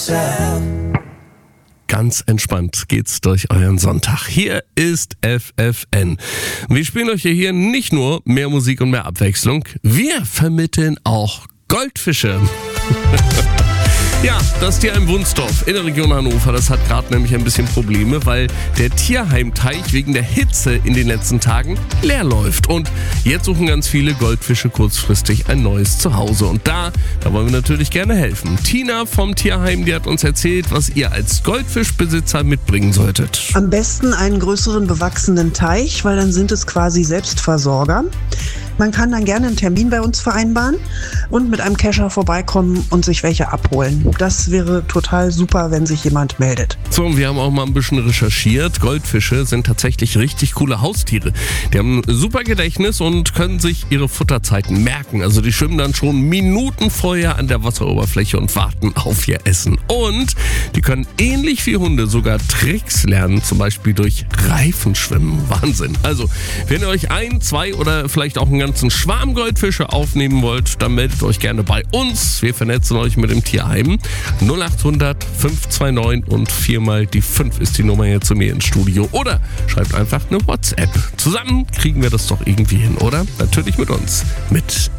Ganz entspannt geht's durch euren Sonntag. Hier ist FFN. Wir spielen euch hier nicht nur mehr Musik und mehr Abwechslung, wir vermitteln auch Goldfische. Ja, das Tierheim Wunsdorf in der Region Hannover, das hat gerade nämlich ein bisschen Probleme, weil der Tierheimteich wegen der Hitze in den letzten Tagen leer läuft. Und jetzt suchen ganz viele Goldfische kurzfristig ein neues Zuhause. Und da wollen wir natürlich gerne helfen. Tina vom Tierheim, die hat uns erzählt, was ihr als Goldfischbesitzer mitbringen solltet. Am besten einen größeren bewachsenen Teich, weil dann sind es quasi Selbstversorger. Man kann dann gerne einen Termin bei uns vereinbaren und mit einem Kescher vorbeikommen und sich welche abholen. Das wäre total super, wenn sich jemand meldet. So, und wir haben auch mal ein bisschen recherchiert. Goldfische sind tatsächlich richtig coole Haustiere. Die haben ein super Gedächtnis und können sich ihre Futterzeiten merken. Also die schwimmen dann schon Minuten vorher an der Wasseroberfläche und warten auf ihr Essen. Und die können ähnlich wie Hunde sogar Tricks lernen, zum Beispiel durch Reifenschwimmen. Wahnsinn. Also, wenn ihr euch 1, 2 oder vielleicht auch einen ganzen Schwarm Goldfische aufnehmen wollt, dann meldet euch gerne bei uns. Wir vernetzen euch mit dem Tierheim. 0800 529 und 4x5 ist die Nummer hier zu mir ins Studio. Oder schreibt einfach eine WhatsApp. Zusammen kriegen wir das doch irgendwie hin, oder? Natürlich mit uns. Mit